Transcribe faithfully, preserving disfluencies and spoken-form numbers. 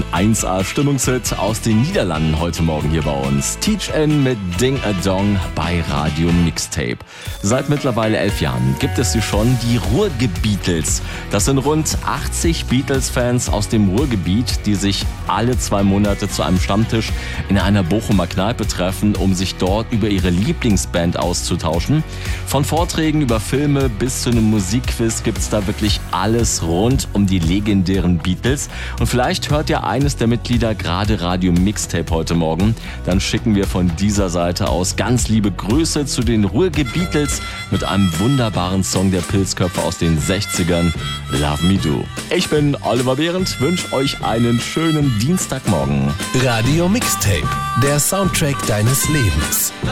eins A Stimmungshit aus den Niederlanden heute Morgen hier bei uns. Teach N mit Ding a Dong bei Radio Mixtape. Seit mittlerweile elf Jahren gibt es sie schon, die Ruhrgebietels. Das sind rund achtzig Beatles-Fans aus dem Ruhrgebiet, die sich alle zwei Monate zu einem Stammtisch in einer Bochumer Kneipe treffen, um sich dort über ihre Lieblingsband auszutauschen. Von Vorträgen über Filme bis zu einem Musikquiz gibt's da wirklich alles rund um die legendären Beatles. Und vielleicht hört ja eines der Mitglieder gerade Radio Mixtape heute Morgen. Dann schicken wir von dieser Seite aus ganz liebe Grüße zu den Ruhrgebietels mit einem wunderbaren Song der Pilzköpfe aus den sechzigern, Love Me Do. Ich bin Oliver Behrendt, wünsche euch einen schönen Dienstagmorgen. Radio Mixtape, der Soundtrack deines Lebens.